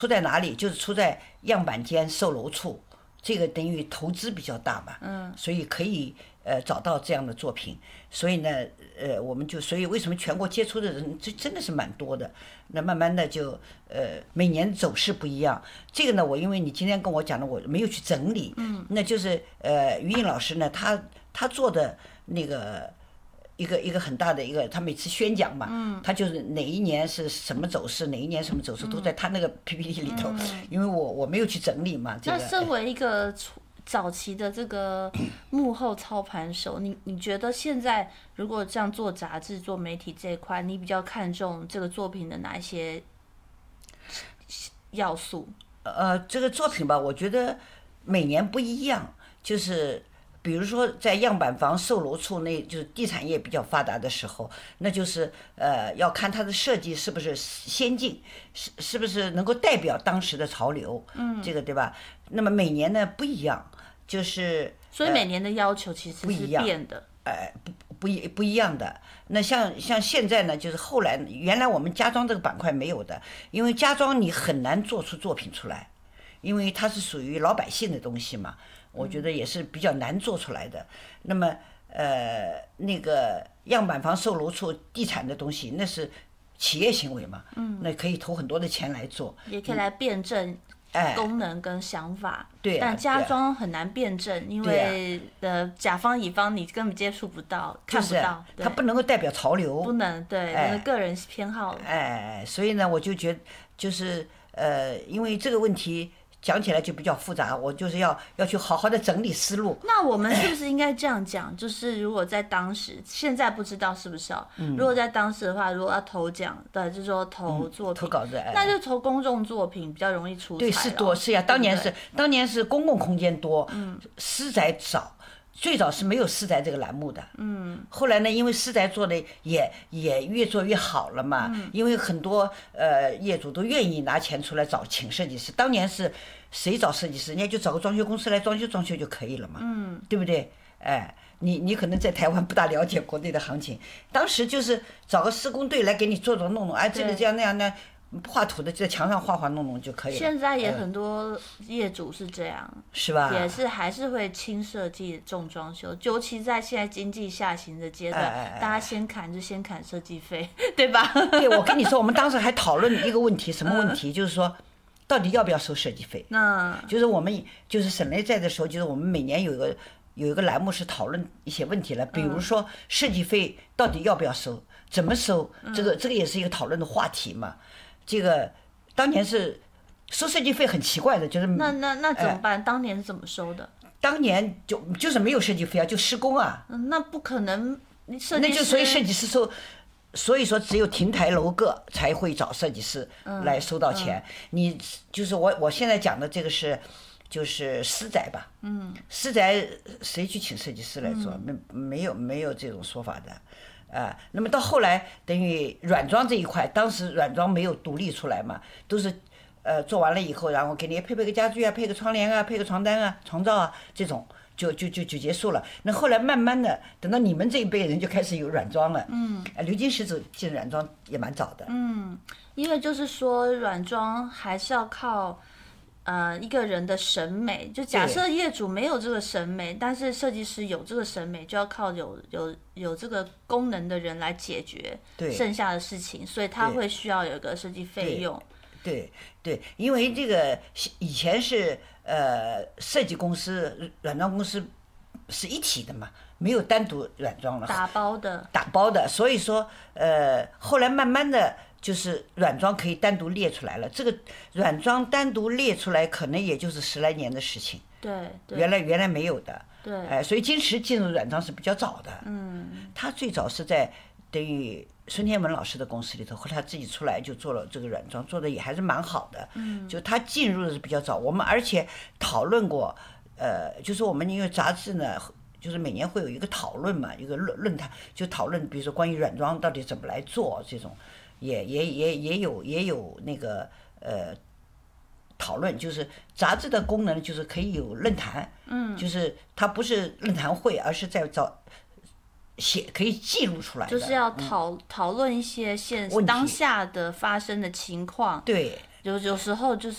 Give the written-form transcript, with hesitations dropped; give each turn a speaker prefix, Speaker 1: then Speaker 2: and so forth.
Speaker 1: 出在哪里？就是出在样板间售楼处，这个等于投资比较大嘛，所以可以找到这样的作品。所以呢，我们所以为什么全国接触的人这真的是蛮多的。那慢慢的就每年走势不一样。这个呢，因为你今天跟我讲的，我没有去整理，那就是于颖老师呢，他做的那个。一个很大的一个，他每次宣讲嘛，他就是哪一年是什么走势，哪一年什么走势，都在他那个 PPT 里头。因为我没有去整理嘛。
Speaker 2: 那身为一个早期的这个幕后操盘手，你觉得现在如果这样做杂志、做媒体这一块，你比较看重这个作品的哪一些要素？
Speaker 1: 这个作品吧，我觉得每年不一样，就是。比如说，在样板房售楼处就是地产业比较发达的时候，那就是要看它的设计是不是先进，是不是能够代表当时的潮流，这个对吧？那么每年呢不一样，就是
Speaker 2: 所以每年的要求其实是变的，
Speaker 1: 不一样的。那像现在呢，就是后来原来我们家装这个板块没有的，因为家装你很难做出作品出来，因为它是属于老百姓的东西嘛。我觉得也是比较难做出来的。那么，那个样板房售楼处地产的东西，那是企业行为嘛，那可以投很多的钱来做，
Speaker 2: 也可以来辩证功能跟想法。
Speaker 1: 对、
Speaker 2: 但家装很难辩证，因为甲方乙方你根本接触不到，看不到，
Speaker 1: 它不能够代表潮流，
Speaker 2: 不能对，个人偏好。
Speaker 1: 所以呢，我就觉得就是因为这个问题。讲起来就比较复杂，我就是要去好好的整理思路。
Speaker 2: 那我们是不是应该这样讲？就是如果在当时，现在不知道是不是如果在当时的话，如果要投奖的，就是说投作品、
Speaker 1: 投稿子，
Speaker 2: 那就投公众作品比较容易出彩。
Speaker 1: 对，是多是呀，当年是公共空间多，私宅少。最早是没有私宅这个栏目的，后来呢，因为私宅做的也越做越好了嘛，因为很多业主都愿意拿钱出来请设计师。当年是谁找设计师，人家就找个装修公司来装修就可以了嘛，对不对？你可能在台湾不大了解国内的行情，当时就是找个施工队来给你做弄，这个这样那样呢。画图的就在墙上画弄就可以了。
Speaker 2: 现在也很多业主是这样，
Speaker 1: 是吧？
Speaker 2: 也是还是会轻设计重装修，尤其在现在经济下行的阶段，大家先砍设计费，对吧？
Speaker 1: 对，我跟你说，我们当时还讨论一个问题，什么问题？就是说，到底要不要收设计费？就是我们就是省内在的时候，就是我们每年有一个栏目是讨论一些问题了，比如说设计费到底要不要收，怎么收？这个也是一个讨论的话题嘛。这个当年是收设计费很奇怪的，就是
Speaker 2: 那怎么办？当年是怎么收的？
Speaker 1: 当年就是没有设计费啊，就施工啊。
Speaker 2: 那不可能，那
Speaker 1: 就所以设计师收，所以说只有亭台楼阁才会找设计师来收到钱。你就是我现在讲的这个就是私宅吧，私宅谁去请设计师来做？没有这种说法的。那么到后来等于软装这一块，当时软装没有独立出来嘛，都是做完了以后，然后给你配个家具啊，配个窗帘啊，配个床单啊、床罩啊，这种就结束了。那后来慢慢的，等到你们这一辈人就开始有软装了。刘金石进软装也蛮早的。
Speaker 2: 因为就是说软装还是要靠。一个人的审美，就假设业主没有这个审美，但是设计师有这个审美，就要靠有这个功能的人来解决剩下的事情，所以他会需要有一个设计费用。
Speaker 1: 对，因为这个以前是设计公司、软装公司是一体的嘛，没有单独软装了，
Speaker 2: 打
Speaker 1: 包的，所以说后来慢慢的。就是软装可以单独列出来了，这个软装单独列出来，可能也就是10来年的事情。
Speaker 2: 对，
Speaker 1: 原来没有的。
Speaker 2: 对，
Speaker 1: 所以金石进入软装是比较早的。他最早是在等于孙天文老师的公司里头，后来他自己出来就做了这个软装，做的也还是蛮好的。就他进入的是比较早，我们而且讨论过，就是我们因为杂志呢。就是每年会有一个讨论嘛，一个论坛，就讨论，比如说关于软装到底怎么来做这种。也有那个讨论，就是杂志的功能就是可以有论坛，就是它不是论坛会，而是在可以记录出来的，
Speaker 2: 就是要讨论一些当下的发生的情况。
Speaker 1: 对，
Speaker 2: 有时候就